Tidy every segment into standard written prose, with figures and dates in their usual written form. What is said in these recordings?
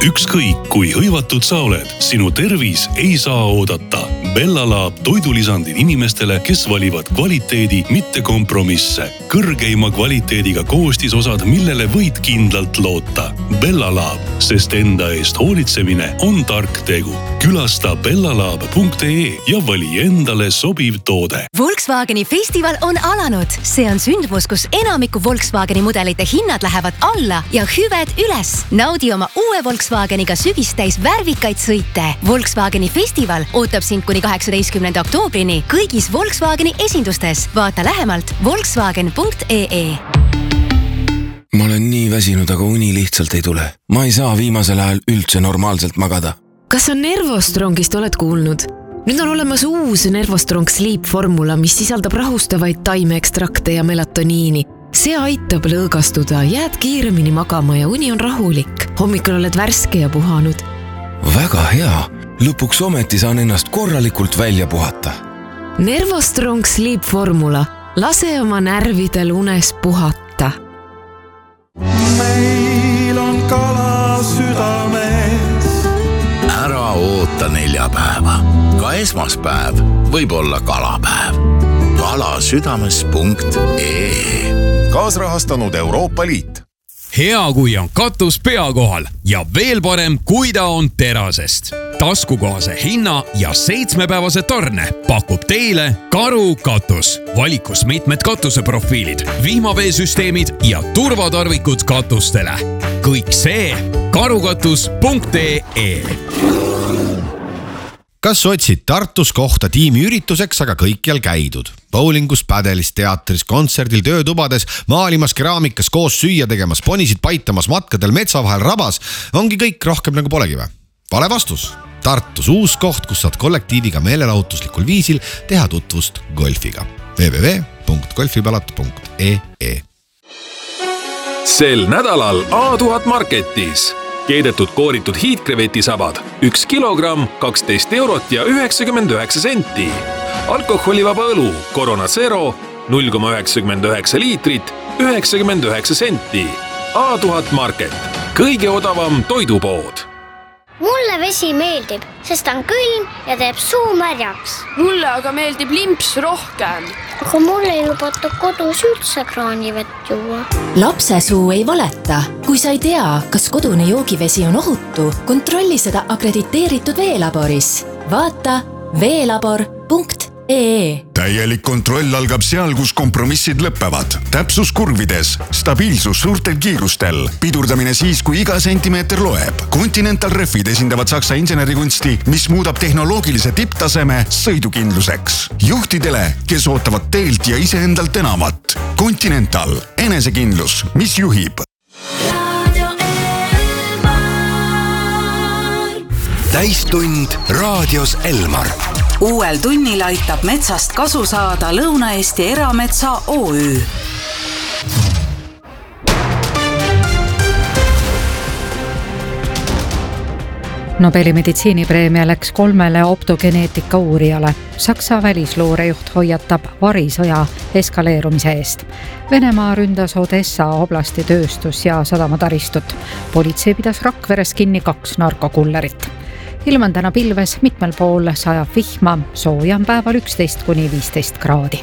Ükskõik kui hõivatud sa oled, sinu tervis ei saa oodata. Bellalaab toidulisandid inimestele, kes valivad kvaliteedi, mitte kompromisse. Kõrgeima kvaliteediga koostisosad, millele võid kindlalt loota. Bellalaab, sest enda eest hoolitsemine on tark tegu. Külasta bellalaab.ee ja vali endale sobiv toode. Volkswageni festival on alanud. See on sündmus, kus enamiku Volkswageni mudelite hinnad lähevad alla ja hüved üles. Naudi oma uue Volkswageniga sügistäis värvikaid sõite. Volkswageni festival ootab sind kuni 18. oktoobrini kõigis Volkswageni esindustes. Vaata lähemalt volkswagen.ee. Ma olen nii väsinud, aga uni lihtsalt ei tule. Ma ei saa viimasel ajal üldse normaalselt magada. Kas sa Nervostrongist oled kuulnud? Nüüd on olemas uus Nervostrong Sleep formula, mis sisaldab rahustavaid taimeekstrakte ja melatoniini. See aitab lõõgastuda, jääd kiiremini magama ja uni on rahulik. Hommikul oled värske ja puhanud. Väga hea. Lõpuks ometi saan ennast korralikult välja puhata. Nervostrong Sleep formula. Lase oma närvidel unes puhata. Meil on kala südames. Ära oota neljapäeva. Ka esmaspäev võib olla kalapäev. kalasüdames.ee. Kaasrahastanud Euroopa Liit. Hea, kui on katus pea kohal ja veel parem, kui ta on terasest. Taskukohase hinna ja 7-päevase tarne pakub teile Karu katus. Valikus mitmed katuseprofiilid, vihmaveesüsteemid ja turvatarvikud katustele. Kõik see karukatus.ee. Kas otsid Tartus kohta tiimiürituseks, aga kõikjal käidud? Bowlingus, pädelis, teatris, kontserdil, töötubades, maalimas, keraamikas, koos süüa tegemas, ponisid paitamas, matkadel, metsa vahel, rabas. Ongi kõik rohkem nagu polegi või? Vale vastus. Tartus uus koht, kus saad kollektiiviga meelelahutuslikul viisil teha tutvust golfiga. www.golfipalat.ee. Sel nädalal A1000 Marketis keedetud kooritud hiidkrevetisabad 1 kilogramm 12 eurot ja 99 senti. Alkoholivaba õlu Corona Zero 0,99 liitrit 99 senti. A1000 Market, kõige odavam toidupood. Mulle vesi meeldib, sest on külm ja teeb suu märjaks. Mulle aga meeldib limps rohkem. Aga mulle ei lubata kodus üldse kraanivett juua. Lapse suu ei valeta. Kui sa ei tea, kas kodune joogivesi on ohutu, kontrolli seda akrediteeritud veelaboris. Vaata veelabor.ee. Täielik kontroll algab seal, kus kompromissid lõppevad. Täpsus kurvides, stabiilsus suurtel kiirustel, pidurdamine siis, kui iga sentimeeter loeb. Continental Refid esindavad saksa insenerikunsti, mis muudab tehnoloogilise tipptaseme sõidukindluseks. Juhtidele, kes ootavad teelt ja iseendalt enamat. Continental, enesekindlus, mis juhib. Täistund raadios Elmar. Uuel tunnil aitab metsast kasu saada Lõuna-Eesti Erametsa OÜ. Nobeli meditsiinipreemia läks 3 optogeneetika uurijale. Saksa välisluurejuht hoiatab varisõja eskaleerumise eest. Venemaa ründas Odessa oblasti tööstus ja sadamataristut. Politsei pidas Rakveres kinni 2 narkokullerit. Ilm on täna pilves, mitmel pool sajab vihma, sooja on päeval 11–15 kraadi.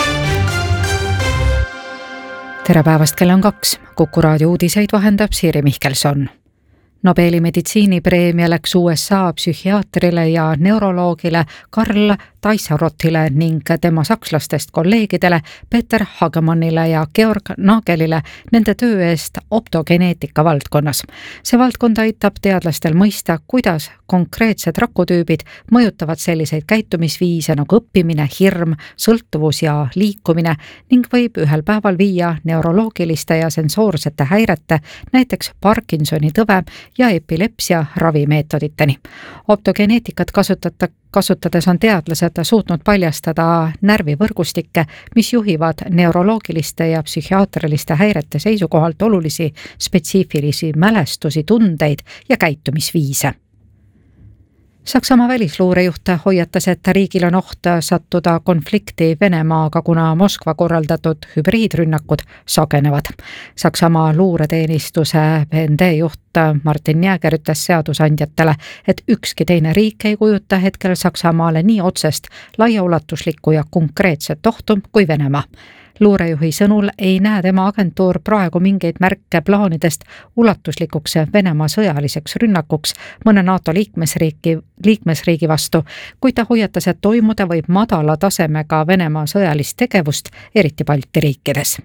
Tere päevast, kell on 2. Kuku raadio uudiseid vahendab Siiri Mihkelson. Nobeli meditsiinipreemia läks USA psühhiaatrile ja neuroloogile Karl Taissarotile ning tema sakslastest kolleegidele Peter Hagemannile ja Georg Nagelile nende töö eest optogeneetika valdkonnas. See valdkond aitab teadlastel mõista, kuidas konkreetsed rakutüübid mõjutavad selliseid käitumisviise nagu õppimine, hirm, sõltuvus ja liikumine ning võib ühel päeval viia neuroloogiliste ja sensoorsete häirete, näiteks Parkinsoni tõve ja epilepsia ravimeetoditeni. Optogeneetikat kasutades on teadlased suutnud paljastada närvivõrgustikke, mis juhivad neuroloogiliste ja psühhiaatriliste häirete seisukohalt olulisi spetsiifilisi mälestusi, tundeid ja käitumisviise. Saksamaa välisluurejuht hoiatas, et riigil on oht sattuda konflikti Venemaaga, kuna Moskva korraldatud hübriidrünnakud sagenevad. Saksamaa luureteenistuse BND juht Martin Jäger ütles seadusandjatele, et ükski teine riik ei kujuta hetkel Saksamaale nii otsest, laiaulatuslikku ja konkreetset ohtu kui Venemaa. Luurejuhi sõnul ei näe tema agentuur praegu mingeid märke plaanidest ulatuslikuks Venemaa sõjaliseks rünnakuks mõne NATO liikmesriigi vastu, kuid ta hoiatas, et toimuda võib madala tasemega Venemaa sõjalist tegevust, eriti Balti riikides.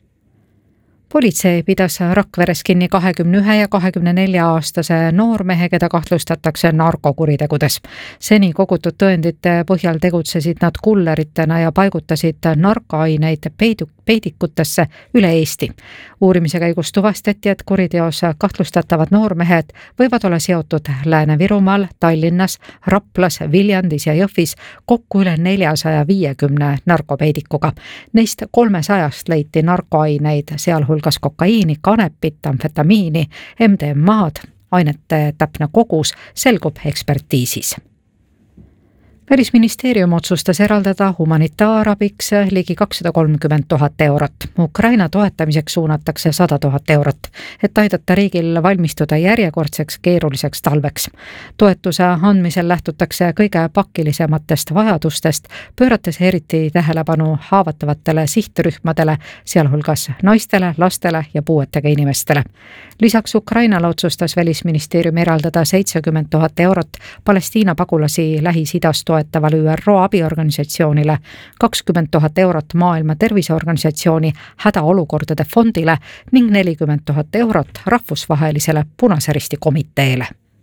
Politsei pidas Rakveres kinni 21 ja 24-aastase noormehe, keda kahtlustatakse narkokuritegudes. Seni kogutud tõendite põhjal tegutsesid nad kulleritena ja paigutasid narkoaineid peidikutesse üle Eesti. Uurimise käigus tuvastati, et kuriteos kahtlustatavad noormehed võivad olla seotud Lääne-Virumaal, Tallinnas, Raplas, Viljandis ja Jõhvis kokku üle 450 narkopeidikuga. Neist 300 leiti narkoaineid, sealhulgas kokaiini, kanepit, amfetamiini, MDMA-d. Ainete täpne kogus selgub ekspertiisis. Välisministeerium otsustas eraldada humanitaarabiks ligi 230 000 eurot. Ukraina toetamiseks suunatakse 100 000 eurot, et aidata riigil valmistuda järjekordseks keeruliseks talveks. Toetuse andmisel lähtutakse kõige pakilisematest vajadustest, pöörates eriti tähelepanu haavatavatele sihtrühmadele, sealhulgas naistele, lastele ja puuetega inimestele. Lisaks Ukrainale otsustas Välisministeerium eraldada 70 000 eurot Palestiina pagulasi Lähis-Idas toetavale ÜRO abiorganisatsioonile, 20 000 eurot Maailma Terviseorganisatsiooni hädaolukordade fondile ning 40 000 eurot rahvusvahelisele Punase Risti komiteele.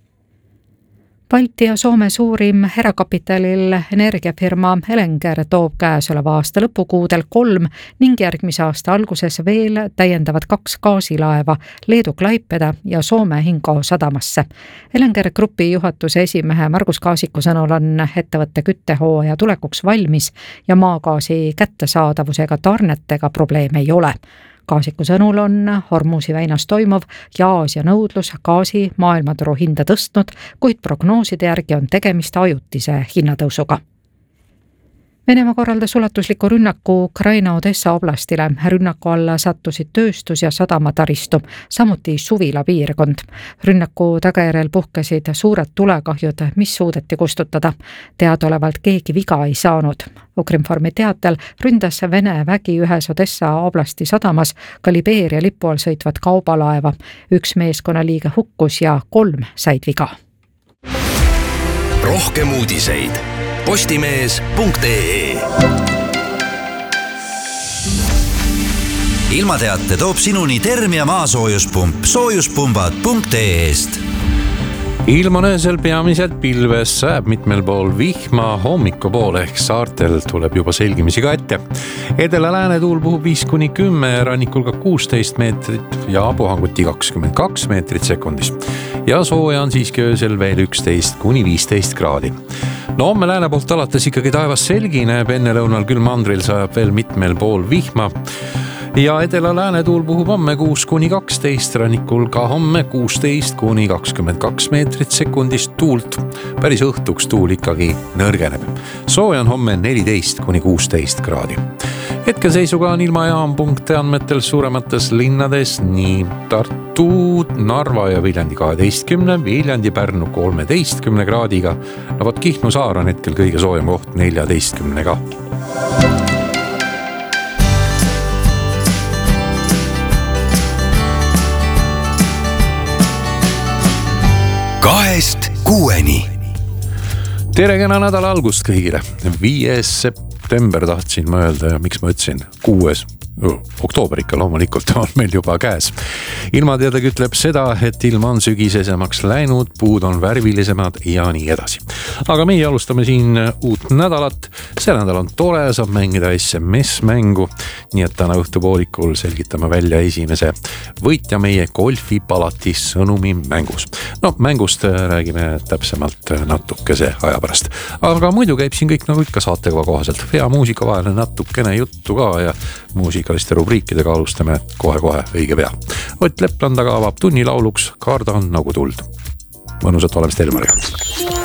Balti ja Soome suurim erakapitalil energiafirma Elenger toob käesoleva aasta lõpukuudel 3 ning järgmise aasta alguses veel täiendavad 2 gaasilaeva Leedu Klaipeda ja Soome Hinko sadamasse. Elenger Grupi juhatuse esimehe Margus Kaasiku sõnul on ettevõtte küttehooaja tulekuks valmis ja maagaasi kättesaadavusega tarnetega probleeme ei ole. Kaasiku sõnul on Hormuzi väinas toimuv ja Aasia nõudlus gaasi maailmaturu hinda tõstnud, kuid prognooside järgi on tegemist ajutise hinnatõusuga. Venemaa korraldas ulatusliku rünnaku Ukraina Odessa oblastile. Rünnaku alla sattusid tööstus- ja sadamataristu, samuti suvila piirkond. Rünnaku tagajärjel puhkesid suured tulekahjud, mis suudeti kustutada. Teadaolevalt keegi viga ei saanud. Ukrinformi teatel ründas Vene vägi ühes Odessa oblasti sadamas ka Libeeria lipu all sõitvat kaubalaeva. 1 meeskonnaliige hukkus ja 3 said viga. Rohkem uudiseid postimees.ee. Ilmateate toob sinuni Termia maasoojuspump soojuspumbad.ee-st. Ilm on öösel peamiselt pilves, sajab mitmel pool vihma, hommikupoole ehk saartel tuleb juba selgimisi ka ette. Edela-lääne tuul puhub 5-10, rannikul ka 16 meetrit ja puhanguti 22 meetrit sekundis. Ja sooja on siiski öösel veel 11-15 kraadi. No homme lääne poolt alates ikkagi taevas selgi, näeb enne lõunal küll mandril sajab veel mitmel pool vihma. Ja edela-lääne tuul puhub homme 6-12, rannikul ka homme 16-22 meetrit sekundist tuult. Päris õhtuks tuul ikkagi nõrgeneb. Sooja on homme 14-16 kraadi. Hetkeseisuga on ilmajaam.ee andmetel suuremates linnades nii Tartu, Narva ja Viljandi 12, Viljandi, Pärnu 13 kraadiga. No vot Kihnu saar on hetkel kõige soojem koht 14-ga. Kahest kuueni. Tere kena nädala algust kõigile. 5. september tahtsin ma öelda ja miks ma ütlesin 6. oktoober ikka loomulikult on meil juba käes. Ilmateadagi ütleb seda, et ilm on sügisesemaks läinud, puud on värvilisemad ja nii edasi. Aga meie alustame siin uut nädalat. See nädal on tore, saab mängida SMS-mängu, nii et täna õhtupoolikul selgitame välja esimese võitja meie golfipalati sõnumi mängus. No mängust räägime täpsemalt natukese aja pärast. Aga muidu käib siin kõik nagu ikka saatekava kohaselt. Hea muusika vahele natukene juttu ka ja muusikaliste rubriikidega alustame kohe-kohe õige pea. Ott Lepland aga avab tunni lauluks Kardan nagu tuld. Mõnusat olemist Elmariga.